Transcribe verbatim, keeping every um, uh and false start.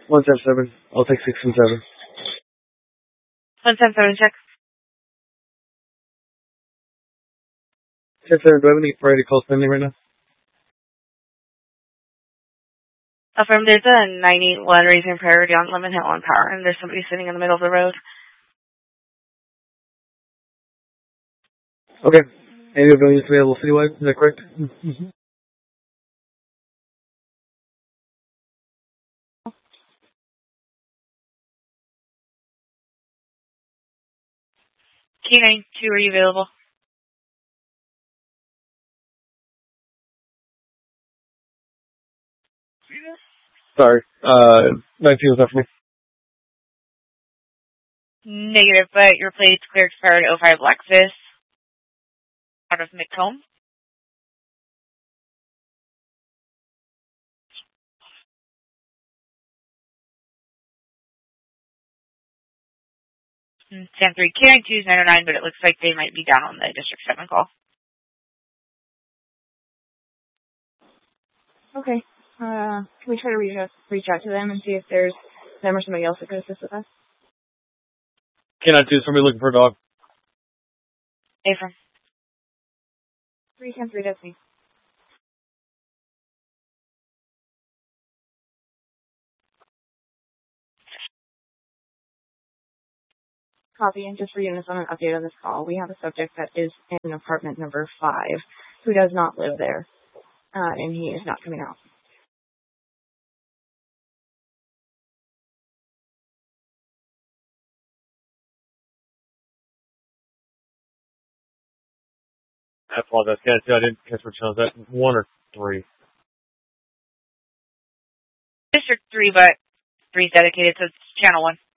one seven seven. I'll take six and seven. one seven seven, check. Ten seven, do I have any priority calls pending right now? Affirm, there's a nine eight one raising priority on Lemon Hill on power, and there's somebody sitting in the middle of the road. Okay. Any available available citywide? Is that correct? Mm-hmm. K nine two, are you available? Sorry. Uh, nineteen was not for me. Negative, but your plate's clear expired oh five Lexus out of Macomb. ten three, K nine two is nine oh nine, but it looks like they might be down on the District seven call. Okay. Uh, can we try to reach out, reach out to them and see if there's them or somebody else that could assist with us? K nine two, somebody looking for a dog. Affirm. three ten three, that's me. Copy, and just for units on an update on this call, we have a subject that is in apartment number five who does not live there, uh, and he is not coming out. I apologize. K nine two, I didn't catch which one. Was that one or three? District three, but three is dedicated, so it's channel one.